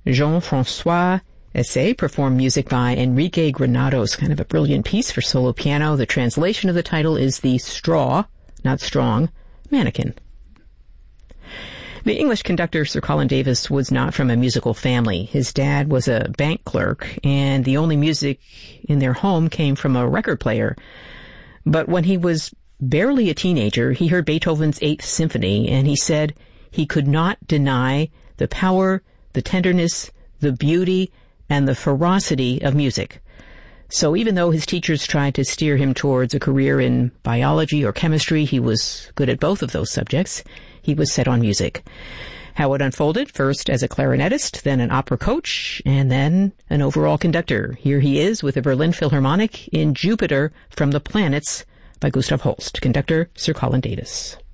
Jean-François Essay performed music by Enrique Granados, kind of a brilliant piece for solo piano. The translation of the title is The Straw, not Strong, Mannequin. The English conductor Sir Colin Davis was not from a musical family. His dad was a bank clerk, and the only music in their home came from a record player. But when he was barely a teenager, he heard Beethoven's Eighth Symphony, and he said he could not deny the power, the tenderness, the beauty, and the ferocity of music. So even though his teachers tried to steer him towards a career in biology or chemistry, he was good at both of those subjects. He was set on music. How it unfolded, first as a clarinetist, then an opera coach, and then an overall conductor. Here he is with the Berlin Philharmonic in Jupiter from the Planets by Gustav Holst. Conductor Sir Colin Davis.